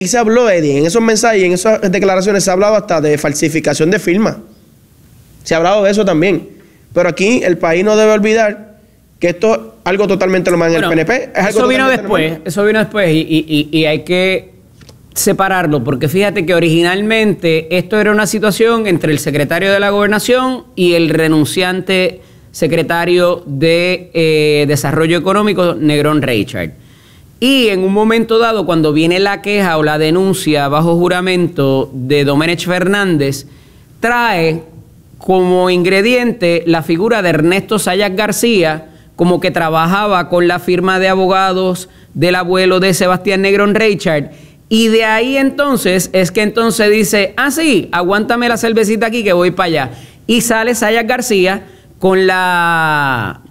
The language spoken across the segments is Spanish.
Y se habló, Eddie, en esos mensajes y en esas declaraciones se ha hablado hasta de falsificación de firma. Se ha hablado de eso también. Pero aquí el país no debe olvidar que esto es algo totalmente normal en el PNP. Es algo eso vino después y hay que separarlo, porque fíjate que originalmente esto era una situación entre el secretario de la Gobernación y el renunciante secretario de Desarrollo Económico, Negrón Reichard. Y en un momento dado, cuando viene la queja o la denuncia bajo juramento de Domenech Fernández, trae como ingrediente la figura de Ernesto Zayas García, como que trabajaba con la firma de abogados del abuelo de Sebastián Negrón Reichard. Y de ahí entonces es que entonces dice, ah, sí, aguántame la cervecita aquí que voy para allá. Y sale Zayas García con la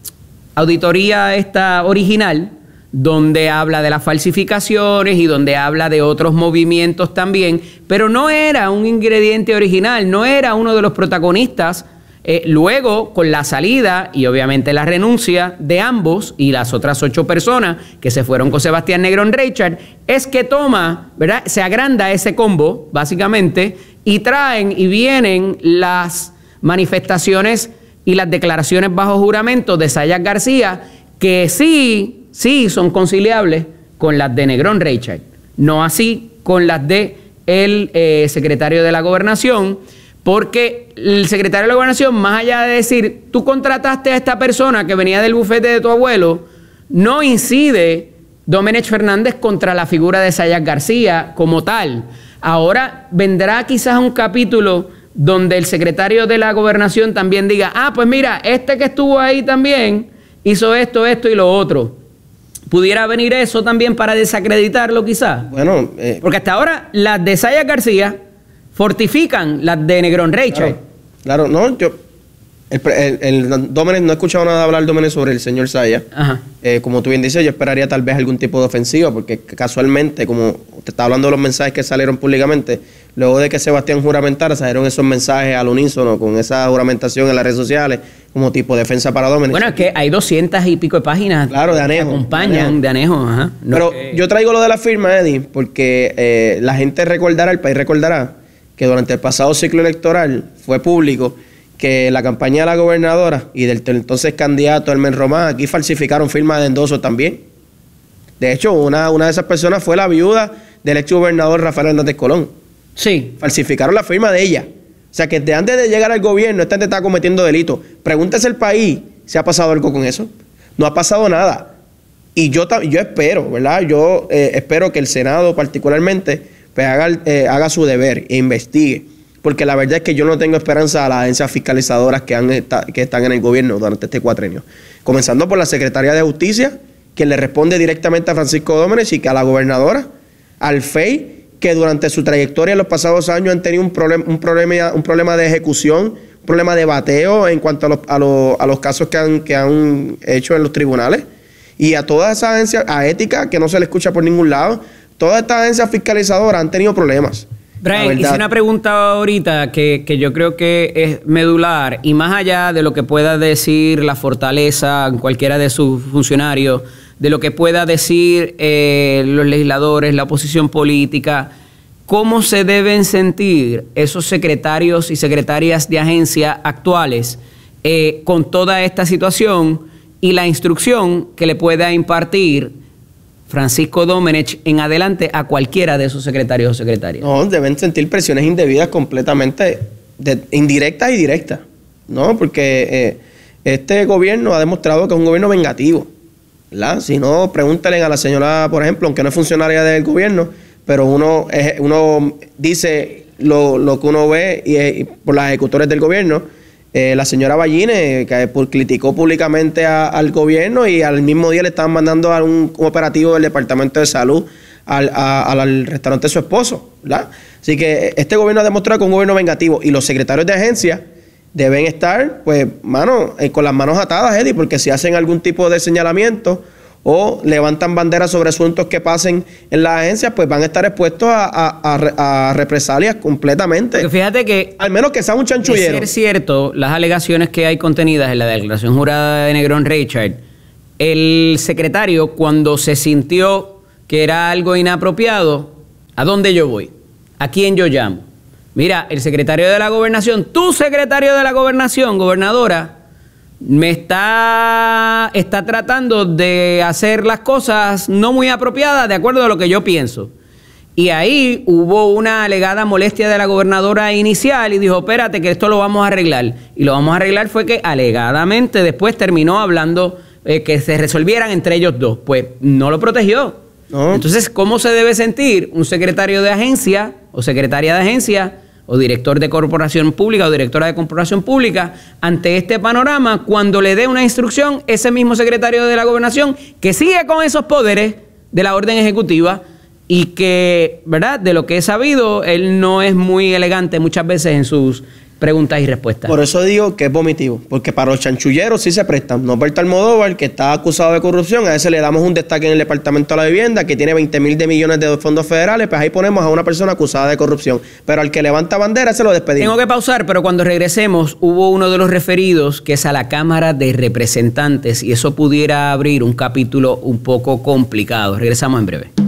auditoría esta original, donde habla de las falsificaciones y donde habla de otros movimientos también, pero no era un ingrediente original, no era uno de los protagonistas. Luego, con la salida y obviamente la renuncia de ambos y las otras 8 personas que se fueron con Sebastián Negrón Reichard, es que toma, ¿verdad? Se agranda ese combo, básicamente, y traen y vienen las manifestaciones y las declaraciones bajo juramento de Zayas García, que sí son conciliables con las de Negrón Reichard, no así con las de el secretario de la Gobernación, porque el secretario de la Gobernación, más allá de decir, tú contrataste a esta persona que venía del bufete de tu abuelo, no incide Domenech Fernández contra la figura de Zayas García como tal. Ahora vendrá quizás un capítulo donde el secretario de la Gobernación también diga, ah, pues mira, este que estuvo ahí también hizo esto, esto y lo otro. ¿Pudiera venir eso también para desacreditarlo quizás? Bueno, porque hasta ahora las de Zayas García fortifican las de Negrón Reichard. Claro, no, el Domenech, no he escuchado nada hablar Domenech sobre el señor Zayas. Como tú bien dices, yo esperaría tal vez algún tipo de ofensiva, porque casualmente, como te estaba hablando de los mensajes que salieron públicamente, luego de que Sebastián juramentara, salieron esos mensajes al unísono con esa juramentación en las redes sociales, como tipo defensa para Domenech. Bueno, es que hay 200 y pico de páginas, claro, de anejo, que acompañan de anejo. Ajá. No, pero yo traigo lo de la firma, Eddie, porque la gente recordará, el país recordará, que durante el pasado ciclo electoral fue público que la campaña de la gobernadora y del entonces candidato Hermen Román aquí falsificaron firmas de endoso también. De hecho, una de esas personas fue la viuda del ex gobernador Rafael Hernández Colón. Sí. Falsificaron la firma de ella. O sea, que desde antes de llegar al gobierno, esta gente está cometiendo delitos. Pregúntese el país si ha pasado algo con eso. No ha pasado nada. Y yo espero, ¿verdad? Yo espero que el Senado particularmente pues haga su deber e investigue. Porque la verdad es que yo no tengo esperanza a las agencias fiscalizadoras que están en el gobierno durante este cuatrenio. Comenzando por la Secretaría de Justicia, quien le responde directamente a Francisco Domenech, y que a la gobernadora, al FEI, que durante su trayectoria en los pasados años han tenido un problema de ejecución, un problema de bateo en cuanto a los casos que han hecho en los tribunales. Y a todas esas agencias, a ética, que no se le escucha por ningún lado, todas estas agencias fiscalizadoras han tenido problemas. Brian, hice una pregunta ahorita que yo creo que es medular, y más allá de lo que pueda decir la Fortaleza, cualquiera de sus funcionarios, de lo que pueda decir los legisladores, la oposición política, ¿cómo se deben sentir esos secretarios y secretarias de agencia actuales con toda esta situación y la instrucción que le pueda impartir Francisco Domenech en adelante a cualquiera de esos secretarios o secretarias? No, deben sentir presiones indebidas completamente, indirectas y directas, ¿no? Porque este gobierno ha demostrado que es un gobierno vengativo, ¿verdad? Si no, pregúntale a la señora, por ejemplo, aunque no es funcionaria del gobierno, pero uno dice lo que uno ve y por las ejecutores del gobierno. La señora Ballines, que criticó públicamente al gobierno, y al mismo día le estaban mandando a un operativo del Departamento de Salud al restaurante de su esposo, ¿verdad? Así que este gobierno ha demostrado que es un gobierno vengativo, y los secretarios de agencia deben estar, pues, con las manos atadas, Eddie, porque si hacen algún tipo de señalamiento o levantan banderas sobre asuntos que pasen en las agencias, pues van a estar expuestos a represalias completamente. Porque fíjate que, al menos que sea un chanchullero. De ser cierto, las alegaciones que hay contenidas en la declaración jurada de Negrón Reichard, el secretario, cuando se sintió que era algo inapropiado, ¿A dónde yo voy? ¿A quién yo llamo? Mira, el secretario de la Gobernación, tu secretario de la Gobernación, gobernadora, me está tratando de hacer las cosas no muy apropiadas de acuerdo a lo que yo pienso. Y ahí hubo una alegada molestia de la gobernadora inicial y dijo, espérate que esto lo vamos a arreglar. Y lo vamos a arreglar fue que alegadamente después terminó hablando que se resolvieran entre ellos dos. Pues no lo protegió. No. Entonces, ¿cómo se debe sentir un secretario de agencia o secretaria de agencia o director de corporación pública o directora de corporación pública ante este panorama cuando le dé una instrucción ese mismo secretario de la Gobernación que sigue con esos poderes de la orden ejecutiva y que, ¿verdad?, de lo que he sabido, él no es muy elegante muchas veces en sus preguntas y respuestas? Por eso digo que es vomitivo, porque para los chanchulleros sí se prestan. Norberto Almodóvar, que está acusado de corrupción, a ese le damos un destaque en el Departamento de la Vivienda, que tiene 20,000 millones de fondos federales, pues ahí ponemos a una persona acusada de corrupción. Pero al que levanta bandera, se lo despedimos. Tengo que pausar, pero cuando regresemos, hubo uno de los referidos que es a la Cámara de Representantes, y eso pudiera abrir un capítulo un poco complicado. Regresamos en breve.